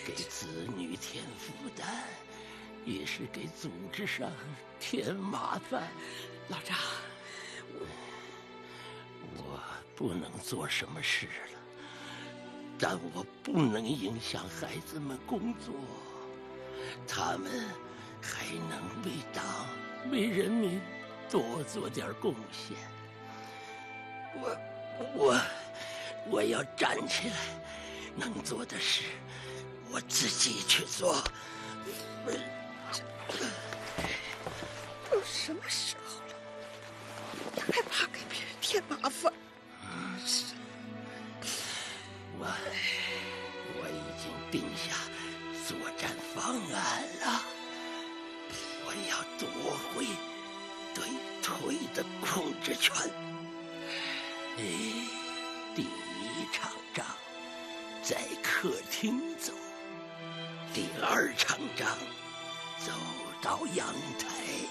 给子女添负担，也是给组织上添麻烦。 老张， 我不能做什么事了，但我不能影响孩子们工作，他们还能为党、为人民多做点贡献。我要站起来，能做的事我自己去做。 都什么时候了，你还怕给别人添麻烦？ 我已经定下作战方案了，我要夺回对腿的控制权。第一场仗在客厅走，第二场仗走到阳台，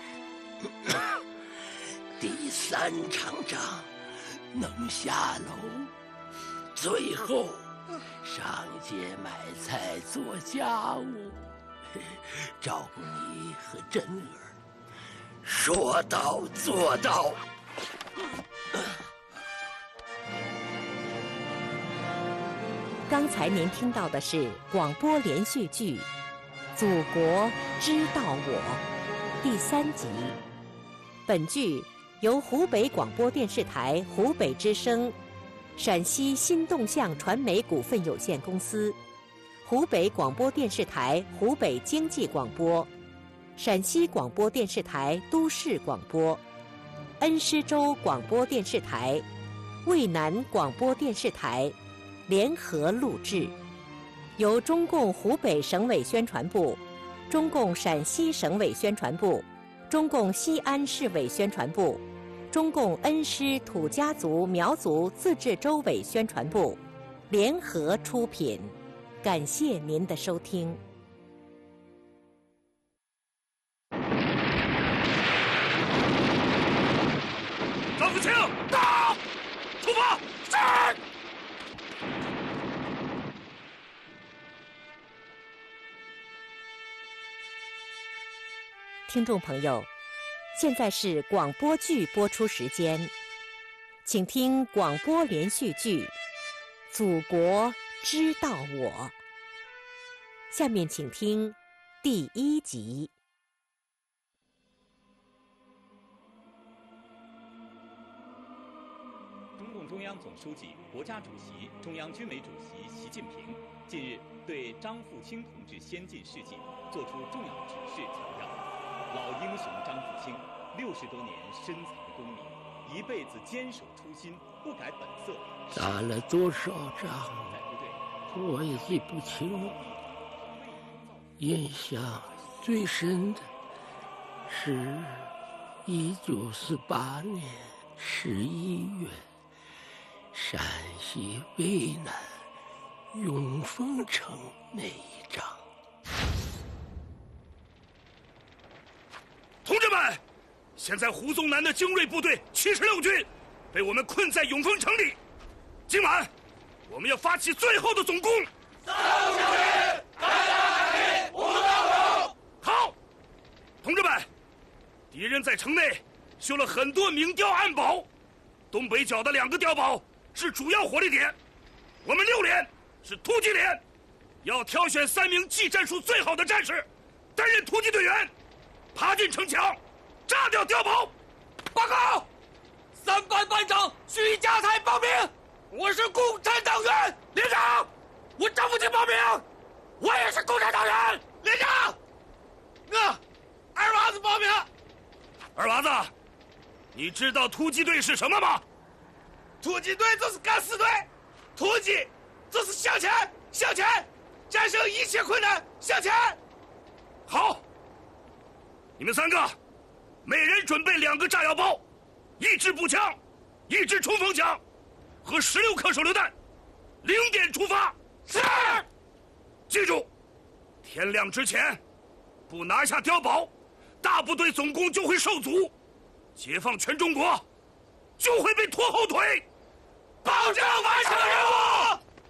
第三场仗能下楼，最后上街买菜做家务，照顾你和珍儿，说到做到。 刚才您听到的是广播连续剧《祖国知道我》第3集。本剧由湖北广播电视台湖北之声、陕西新动向传媒股份有限公司、湖北广播电视台湖北经济广播、陕西广播电视台都市广播、恩施州广播电视台、渭南广播电视台联合录制，由中共湖北省委宣传部、中共陕西省委宣传部、中共西安市委宣传部、中共恩施土家族苗族自治州委宣传部联合出品。感谢您的收听。 张福清，到！出发！是！ 听众朋友，现在是广播剧播出时间，请听广播连续剧《祖国知道我》。下面请听第1集。 中共中央总书记、国家主席、中央军委主席习近平近日对张富清同志先进事迹作出重要指示，强调老英雄张富清60多年深藏功名，一辈子坚守初心，不改本色。 打了多少仗我也记不清了，印象最深的是1948年11月，陕西渭南永丰城那一仗。 同志们，现在胡宗南的精锐部队76军被我们困在永丰城里，今晚我们要发起最后的总攻。好，同志们，敌人在城内修了很多明碉暗堡，东北角的2个碉堡是主要火力点，我们6连是突击连，要挑选3名技战术最好的战士担任突击队员，爬进城墙，炸掉碉堡。报告，3班班长徐家才报名，我是共产党员。连长，我张富清报名，我也是共产党员。连长，二娃子报名。二娃子，你知道突击队是什么吗？突击队就是敢死队，突击就是向前，向前，战胜一切困难，向前。好，你们3个，每人准备2个炸药包，1支步枪，1支冲锋枪，和16颗手榴弹，0点出发。是。记住，天亮之前不拿下碉堡，大部队总攻就会受阻，解放全中国就会被拖后腿，保证完成任务。